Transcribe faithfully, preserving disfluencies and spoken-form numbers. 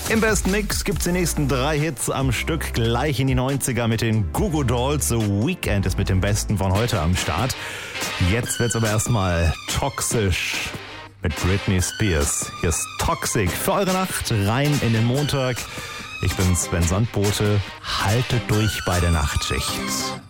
Im besten Mix gibt's die nächsten drei Hits am Stück gleich in die neunziger mit den Goo Goo Dolls. The Weeknd ist mit dem Besten von heute am Start. Jetzt wird's aber erstmal toxisch mit Britney Spears. Hier ist Toxic für eure Nacht rein in den Montag. Ich bin Sven Sandbote. Haltet durch bei der Nachtschicht.